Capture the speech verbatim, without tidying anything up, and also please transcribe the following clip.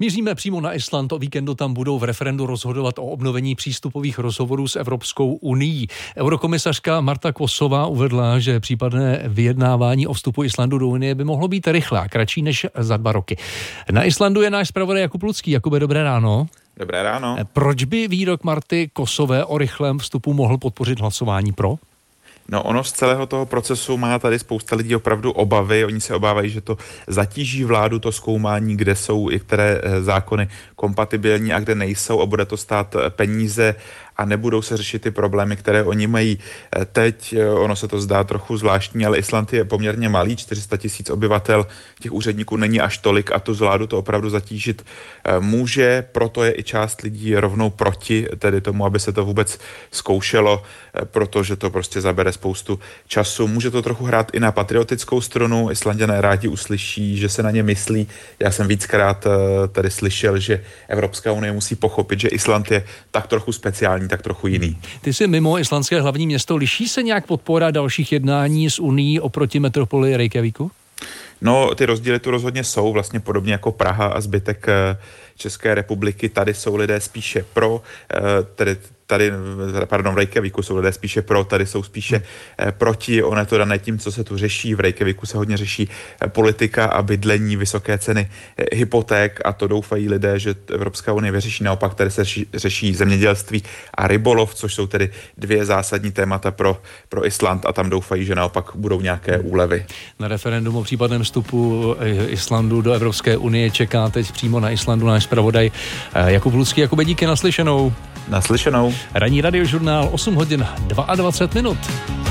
Míříme přímo na Island. O víkendu tam budou v referendu rozhodovat o obnovení přístupových rozhovorů s Evropskou unií. Eurokomisařka Marta Kosová uvedla, že případné vyjednávání o vstupu Islandu do Unie by mohlo být rychlé a kratší než za dva roky. Na Islandu je náš zpravodaj Jakub Lucký. Jakube, dobré ráno. Dobré ráno. Proč by výrok Marty Kosové o rychlém vstupu mohl podpořit hlasování pro? No ono z celého toho procesu má tady spousta lidí opravdu obavy. Oni se obávají, že to zatíží vládu, to zkoumání, kde jsou i které zákony kompatibilní a kde nejsou, a bude to stát peníze a nebudou se řešit ty problémy, které oni mají teď. Ono se to zdá trochu zvláštní, ale Island je poměrně malý, čtyři sta tisíc obyvatel, těch úředníků není až tolik a tu vládu to opravdu zatížit může, proto je i část lidí rovnou proti, tedy tomu, aby se to vůbec zkoušelo, protože to prostě zabere spoustu času. Může to trochu hrát i na patriotickou stranu, Islanďané rádi uslyší, že se na ně myslí. Já jsem víckrát tady slyšel, že Evropská unie musí pochopit, že Island je tak trochu speciální, tak trochu jiný. Ty jsi mimo islandské hlavní město. Liší se nějak podpora dalších jednání s Unií oproti metropoli Reykjavíku? No, ty rozdíly tu rozhodně jsou, vlastně podobně jako Praha a zbytek České republiky. Tady jsou lidé spíše pro, tedy tady, pardon, v Reykjavíku jsou lidé spíše pro, tady jsou spíše hmm. proti. Ono je to dané tím, co se tu řeší. V Reykjavíku se hodně řeší politika a bydlení, vysoké ceny hypoték, a to doufají lidé, že Evropská unie vyřeší. Naopak tady se řeší zemědělství a rybolov, což jsou tedy dvě zásadní témata pro, pro Island, a tam doufají, že naopak budou nějaké úlevy. Na referendum o případném vstupu Islandu do Evropské unie čeká teď přímo na Islandu náš zpravodaj Jakub Lucký. Jakube, díky, naslyšenou. Naslyšenou. Ranní radiožurnál, osm hodin dvacet dva minut.